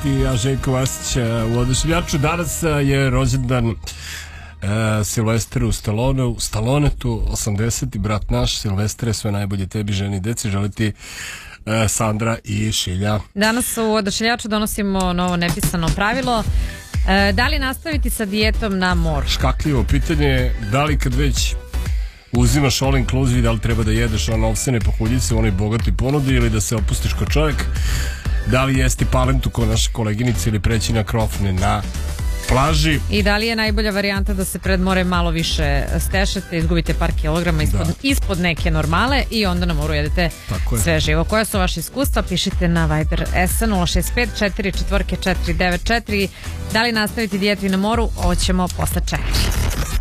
i ja Željko Vasić u Oduševljaču. Danas je rođendan Silvesteru Stallonetu, 80. brat naš. Silvestre, sve najbolje tebi, ženi i deci, želi ti Sandra i Šilja. Danas u Oduševljaču donosimo novo nepisano pravilo. Da li nastaviti sa dijetom na moru? Škakljivo pitanje, da li kad već uzimaš all inclusive, da li treba da jedeš ovsene pahuljice u onoj bogatoj ponudi ili da se opustiš kao čovjek, da li jesti palentu kao naša koleginica ili preći na krofne na plaži. I da li je najbolja varijanta da se pred more malo više stešete, izgubite par kilograma ispod neke normale i onda na moru jedete sve živo. Koja su vaše iskustva? Pišite na Viber S 065 44 494. Da li nastaviti dijetu i na moru? Ovo ćemo posle 4.